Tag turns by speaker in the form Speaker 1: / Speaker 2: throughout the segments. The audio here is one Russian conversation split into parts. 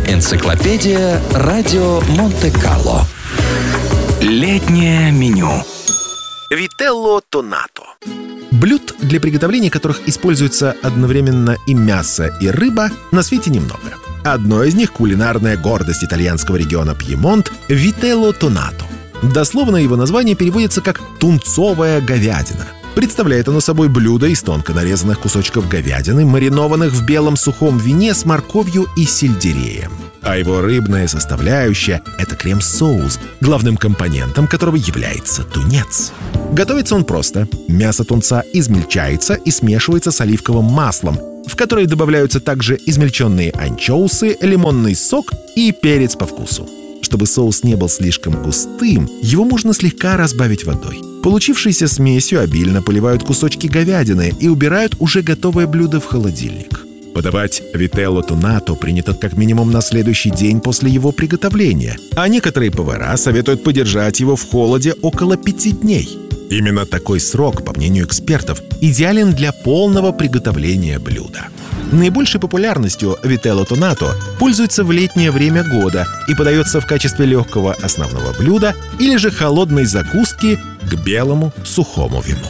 Speaker 1: энциклопедия Радио Монте-Карло. Летнее меню.
Speaker 2: Вителло тонато.
Speaker 3: Блюд, для приготовления которых используются одновременно и мясо, и рыба, на свете немного. Одно из них — кулинарная гордость итальянского региона Пьемонт — вителло тонато. Дословно его название переводится как «тунцовая говядина». Представляет оно собой блюдо из тонко нарезанных кусочков говядины, маринованных в белом сухом вине с морковью и сельдереем. А его рыбная составляющая — это крем-соус, главным компонентом которого является тунец. Готовится он просто. Мясо тунца измельчается и смешивается с оливковым маслом, в которое добавляются также измельченные анчоусы, лимонный сок и перец по вкусу. Чтобы соус не был слишком густым, его можно слегка разбавить водой. Получившейся смесью обильно поливают кусочки говядины и убирают уже готовое блюдо в холодильник. Подавать вителло тонато принято как минимум на следующий день после его приготовления, а некоторые повара советуют подержать его в холоде около 5 дней. Именно такой срок, по мнению экспертов, идеален для полного приготовления блюда. Наибольшей популярностью вителло тонато пользуется в летнее время года и подается в качестве легкого основного блюда или же холодной закуски к белому сухому вину.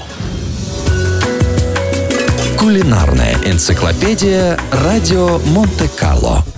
Speaker 1: Кулинарная энциклопедия Радио Монте-Карло.